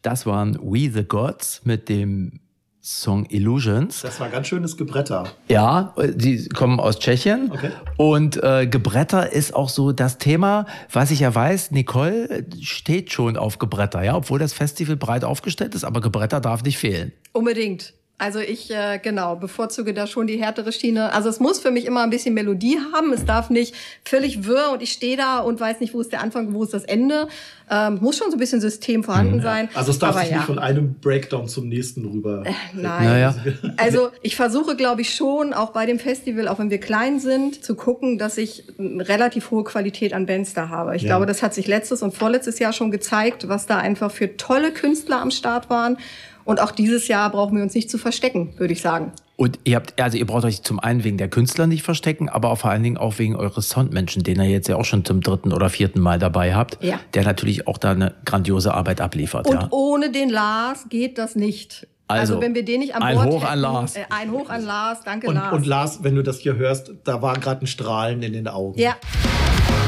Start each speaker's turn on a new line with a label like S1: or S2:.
S1: Das waren We the Gods mit dem Song Illusions.
S2: Das war ganz schönes Gebretter.
S1: Ja, die kommen aus Tschechien.
S2: Okay.
S1: Und Gebretter ist auch so das Thema, was ich ja weiß, Nicole steht schon auf Gebretter, ja, obwohl das Festival breit aufgestellt ist, aber Gebretter darf nicht fehlen.
S3: Unbedingt. Also ich, bevorzuge da schon die härtere Schiene. Also es muss für mich immer ein bisschen Melodie haben. Es darf nicht völlig wirr und ich stehe da und weiß nicht, wo ist der Anfang, wo ist das Ende. Muss schon so ein bisschen System vorhanden sein.
S2: Also es darf sich nicht von einem Breakdown zum nächsten rüber.
S3: Nein.
S1: Naja.
S3: Also ich versuche, glaube ich, schon, auch bei dem Festival, auch wenn wir klein sind, zu gucken, dass ich eine relativ hohe Qualität an Bands da habe. Ich glaube, das hat sich letztes und vorletztes Jahr schon gezeigt, was da einfach für tolle Künstler am Start waren. Und auch dieses Jahr brauchen wir uns nicht zu verstecken, würde ich sagen.
S1: Und ihr braucht euch zum einen wegen der Künstler nicht verstecken, aber auch vor allen Dingen auch wegen eures Soundmenschen, den ihr jetzt ja auch schon zum 3. oder 4. Mal dabei habt, der natürlich auch da eine grandiose Arbeit abliefert.
S3: Und ohne den Lars geht das nicht. Also wenn wir den nicht an Bord
S1: ein Hoch
S3: hätten,
S1: an Lars.
S3: Ein Hoch an Lars, danke
S2: Und
S3: Lars.
S2: Und Lars, wenn du das hier hörst, da war gerade ein Strahlen in den Augen.
S3: Ja.